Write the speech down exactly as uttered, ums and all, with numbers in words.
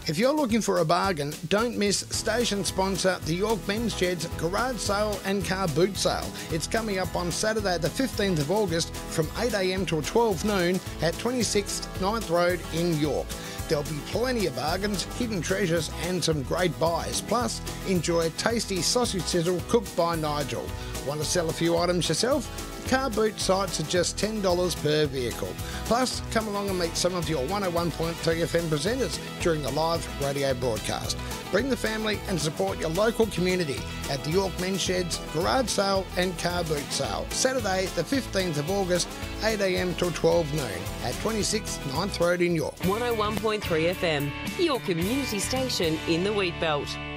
If you're looking for a bargain, don't miss station sponsor the York Men's Sheds Garage Sale and Car Boot Sale. It's coming up on Saturday the fifteenth of August from eight a m till twelve noon at twenty-six Ninth Road in York. There'll be plenty of bargains, hidden treasures and some great buys. Plus, enjoy a tasty sausage sizzle cooked by Nigel. Want to sell a few items yourself? Car boot sites are just ten dollars per vehicle. Plus, come along and meet some of your one oh one point three F M presenters during the live radio broadcast. Bring the family and support your local community at the York Men's Sheds Garage Sale and Car Boot Sale. Saturday the fifteenth of August, eight a m till twelve noon at twenty-six Ninth Road in York. one oh one point three F M, your community station in the Wheatbelt.